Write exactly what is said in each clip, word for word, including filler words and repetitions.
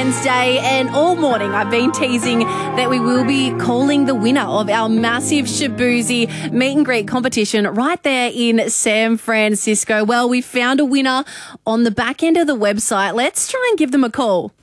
Wednesday, and all morning I've been teasing that we will be calling the winner of our massive Shaboozey meet and greet competition right there in San Francisco. Well, we found a winner on the back end of the website. Let's try and give them a call.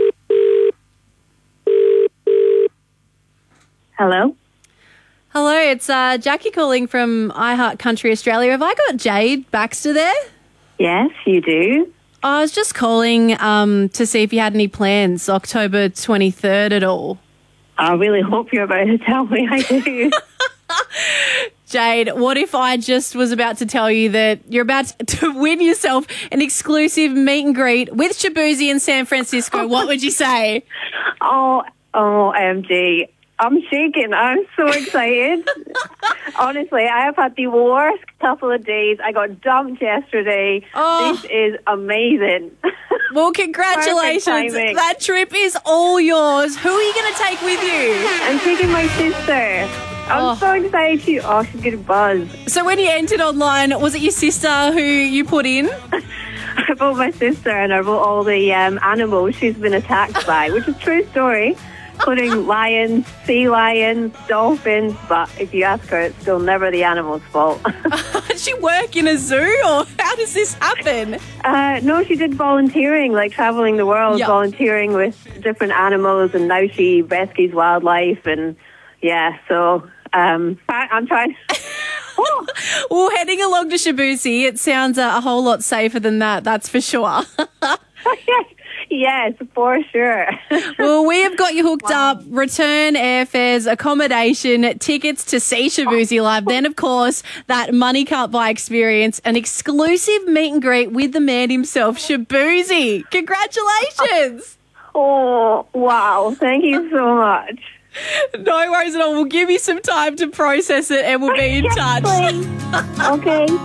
Hello? Hello, it's uh, Jackie calling from iHeart Country Australia. Have I got Jade Baxter there? Yes, you do. I was just calling um, to see if you had any plans October twenty-third at all. I really hope you're about to tell me I do. Jade, what if I just was about to tell you that you're about to win yourself an exclusive meet and greet with Shaboozey in San Francisco? What would you say? Oh, O M G. I'm shaking. I'm so excited. Honestly, I have had the worst couple of days. I got dumped yesterday. Oh. This is amazing. Well, congratulations. That trip is all yours. Who are you going to take with you? I'm taking my sister. I'm Oh. so excited. She, oh, she's going to buzz. So when you entered online, was it your sister who you put in? I wrote my sister and I wrote all the um, animals she's been attacked by, which is a true story. Including lions, sea lions, dolphins, but if you ask her, it's still never the animal's fault. Does she work in a zoo, or how does this happen? Uh, no, she did volunteering, like traveling the world, Yeah. volunteering with different animals, and now she rescues wildlife, and yeah, so um, I- I'm trying. Oh. Well, heading along to Shaboozey, it sounds uh, a whole lot safer than that, that's for sure. yes, yes, for sure. Well, we have got you hooked Wow. up. Return airfares, accommodation, tickets to see Shaboozey live. Then, of course, that money can't buy experience, an exclusive meet and greet with the man himself, Shaboozey. Congratulations. Oh, wow. Thank you so much. No worries at all. We'll give you some time to process it and we'll be in Yes, touch. please. Okay.